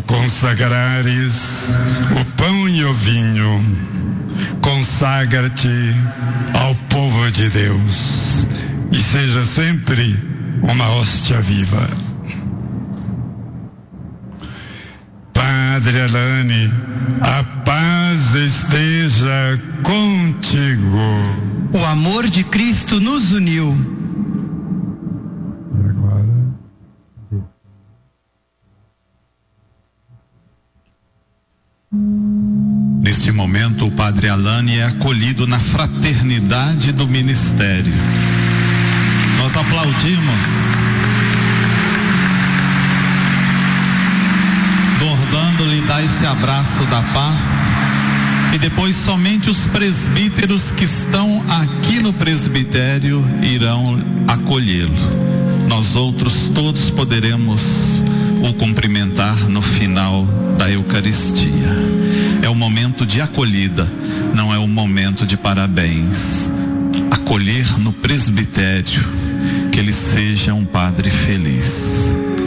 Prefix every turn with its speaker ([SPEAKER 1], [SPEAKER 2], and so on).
[SPEAKER 1] consagrares o pão e o vinho, consagra-te ao povo de Deus e seja sempre uma hóstia viva. Padre Alane, a paz esteja contigo.
[SPEAKER 2] O amor de Cristo nos uniu.
[SPEAKER 1] E agora?
[SPEAKER 3] Neste momento, o Padre Alane é acolhido na fraternidade do ministério. Nós aplaudimos, dando-lhe dar esse abraço da paz, e depois somente os presbíteros que estão aqui no presbitério irão acolhê-lo. Nós outros todos poderemos o cumprimentar no final da Eucaristia. É o momento de acolhida, não é o momento de parabéns. Acolher no presbitério, que ele seja um padre feliz.